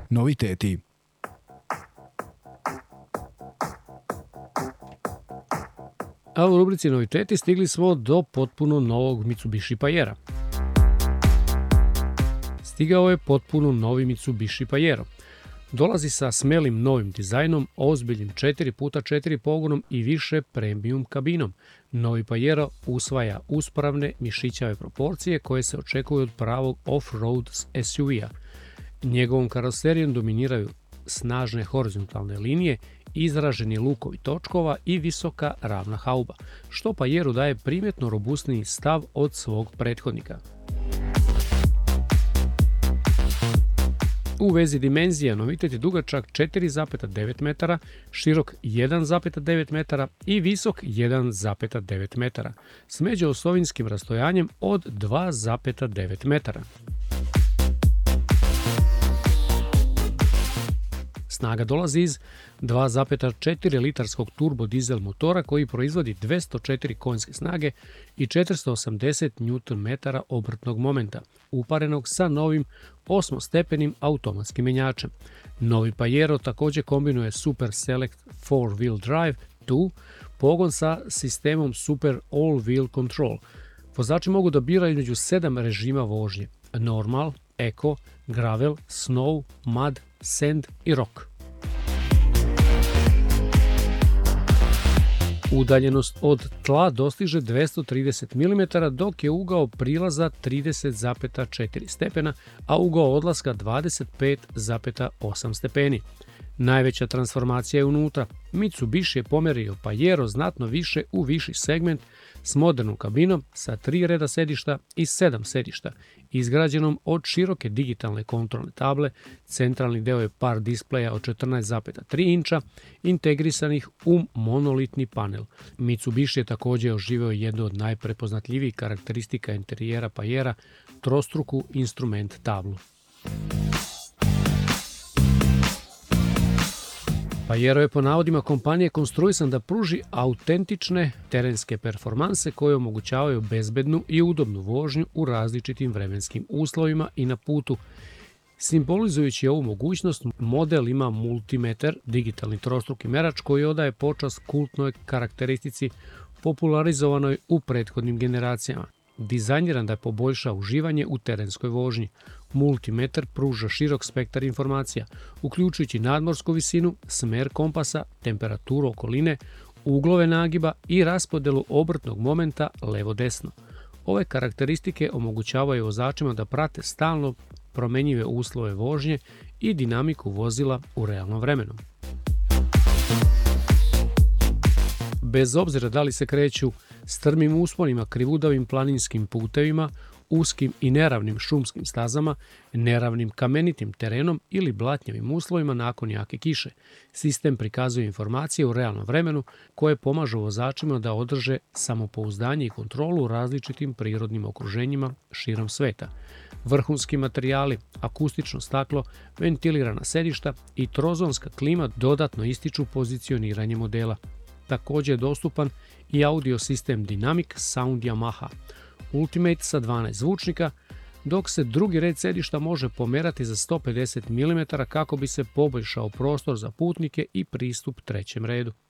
Noviteti. A u rubrici noviteti stigli smo do potpuno novog Mitsubishi Pajera. Stigao je potpuno novi Mitsubishi Pajero. Dolazi sa smelim novim dizajnom, ozbiljnim 4x4 pogonom i više premium kabinom. Novi Pajero usvaja uspravne mišićave proporcije koje se očekuju od pravog off-road SUV-a. Njegovom karoserijom dominiraju snažne horizontalne linije, izraženi lukovi točkova i visoka ravna hauba, što Pajeru daje primjetno robustniji stav od svog prethodnika. U vezi dimenzija novitet je dugačak 4,9 metara, širok 1,9 metara i visok 1,9 metara, s međuosovinskim rastojanjem od 2,9 metara. Snaga dolazi iz 2,4 litarskog turbo dizel motora koji proizvodi 204 konjske snage i 480 Nm obrtnog momenta, uparenog sa novim 8-stepenim automatskim menjačem. Novi Pajero također kombinuje Super Select 4-Wheel Drive 2, pogon sa sistemom Super All-Wheel Control. Vozači mogu da biraju između 7 režima vožnje: Normal, Eco, Gravel, Snow, Mud, Sand i Rock. Udaljenost od tla dostiže 230 mm, dok je ugao prilaza 30,4 stepena, a ugao odlaska 25,8 stepeni. Najveća transformacija je unutra. Mitsubishi je pomerio Pajero znatno više u viši segment s modernom kabinom sa 3 reda sedišta i 7 sedišta, izgrađenom od široke digitalne kontrolne table, centralni deo je par displeja od 14,3 inča, integrisanih u monolitni panel. Mitsubishi je također oživio jednu od najprepoznatljivijih karakteristika interijera Pajera, trostruku instrument tablu. Pajero je po navodima kompanije konstruisan da pruži autentične terenske performanse koje omogućavaju bezbednu i udobnu vožnju u različitim vremenskim uslovima i na putu. Simbolizujući ovu mogućnost, model ima multimeter, digitalni trostruki merač koji odaje počast kultnoj karakteristici popularizovanoj u prethodnim generacijama. Dizajniran da poboljša uživanje u terenskoj vožnji. Multimetar pruža širok spektar informacija, uključujući nadmorsku visinu, smer kompasa, temperaturu okoline, uglove nagiba i raspodelu obrtnog momenta levo-desno. Ove karakteristike omogućavaju vozačima da prate stalno promenjive uslove vožnje i dinamiku vozila u realnom vremenu. Bez obzira da li se kreću strmim usponima, krivudavim planinskim putevima, uskim i neravnim šumskim stazama, neravnim kamenitim terenom ili blatnjavim uslovima nakon jake kiše. Sistem prikazuje informacije u realnom vremenu koje pomažu vozačima da održe samopouzdanje i kontrolu u različitim prirodnim okruženjima širom sveta. Vrhunski materijali, akustično staklo, ventilirana sedišta i trozonska klima dodatno ističu pozicioniranje modela. Također je dostupan i audio sistem Dynamic Sound Yamaha Ultimate sa 12 zvučnika, dok se drugi red sedišta može pomerati za 150 mm kako bi se poboljšao prostor za putnike i pristup trećem redu.